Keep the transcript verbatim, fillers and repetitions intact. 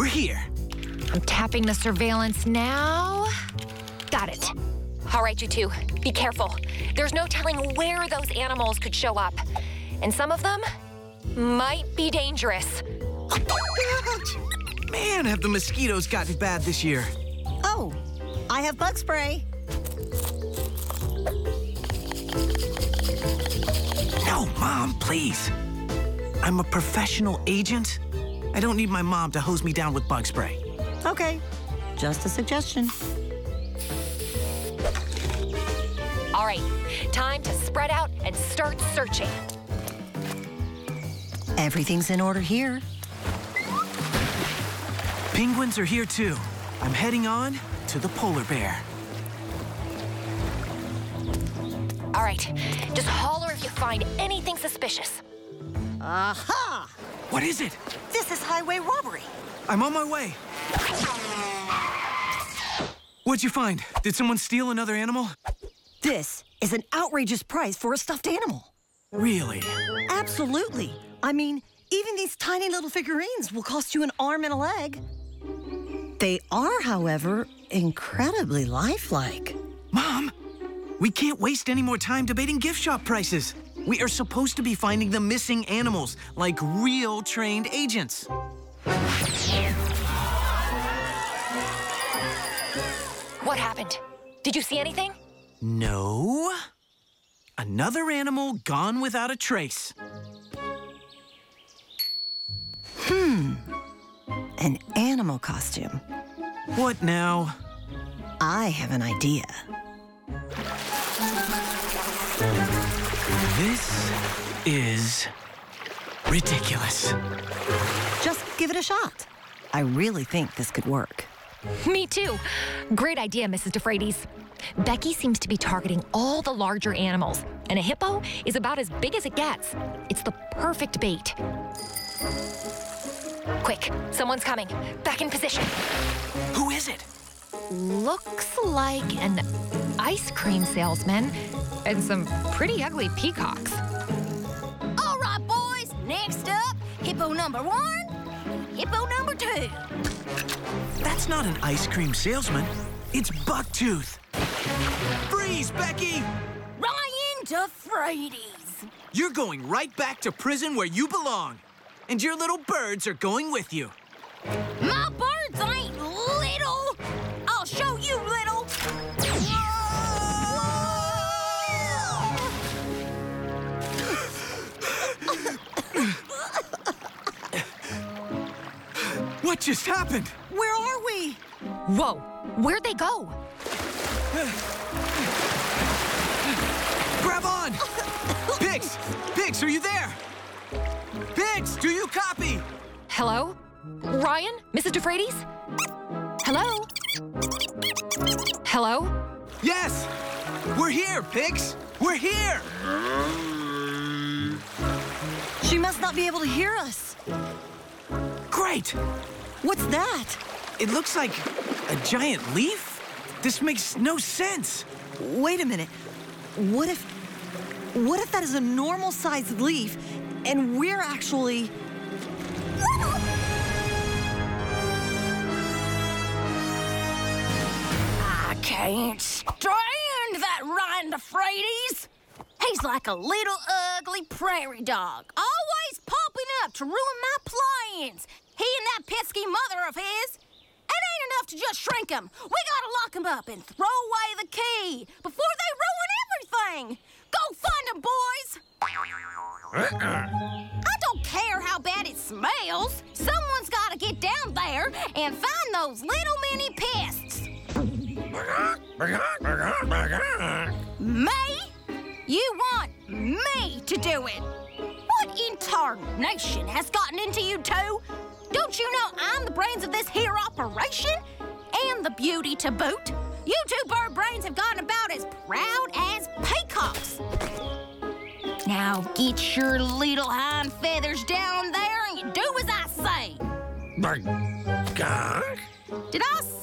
we're here. I'm tapping the surveillance now. Got it. All right, you two, be careful. There's no telling where those animals could show up. And some of them might be dangerous. Man, have the mosquitoes gotten bad this year. Oh, I have bug spray. No, Mom, please. I'm a professional agent. I don't need my mom to hose me down with bug spray. Okay, just a suggestion. All right, time to spread out and start searching. Everything's in order here. Penguins are here too. I'm heading on to the polar bear. All right, just holler if you find anything suspicious. Aha! What is it? This is highway robbery. I'm on my way. What'd you find? Did someone steal another animal? This is an outrageous price for a stuffed animal. Really? Absolutely. I mean, even these tiny little figurines will cost you an arm and a leg. They are, however, incredibly lifelike. Mom, we can't waste any more time debating gift shop prices. We are supposed to be finding the missing animals, like real trained agents. What happened? Did you see anything? No. Another animal gone without a trace. Hmm. An animal costume. What now? I have an idea. This is ridiculous. Just give it a shot. I really think this could work. Me too. Great idea, Missus DeFreitas. Becky seems to be targeting all the larger animals, and a hippo is about as big as it gets. It's the perfect bait. Quick, someone's coming. Back in position. Who is it? Looks like an ice cream salesman and some pretty ugly peacocks. All right, boys. Next up, hippo number one, hippo number two. That's not an ice cream salesman. It's Bucktooth. Freeze, Becky! Ryan DeFreitas. You're going right back to prison where you belong. And your little birds are going with you. My birds ain't little. I'll show you little. What just happened? Where are we? Whoa, where'd they go? Grab on! Pigs! Pigs, are you there? Pigs, do you copy? Hello? Ryan? Missus DeFreitas? Hello? Hello? Yes! We're here, Pigs! We're here! She must not be able to hear us. Great! What's that? It looks like a giant leaf? This makes no sense. Wait a minute. What if... What if that is a normal-sized leaf and we're actually... I can't stand that Ryan DeFreitas. He's like a little ugly prairie dog, always popping up to ruin my plans. He and that pesky mother of his. It ain't enough to just shrink him. We gotta lock him up and throw away the key before they ruin everything. Go find him, boys. I don't care how bad it smells. Someone's gotta get down there and find those little mini pests. Me? You want me to do it? What in tarnation has gotten into you two? Don't you know I'm the brains of this here operation? And the beauty to boot? You two bird brains have gotten about as proud as peacocks. Now get your little hind feathers down there and you do as I say. Did I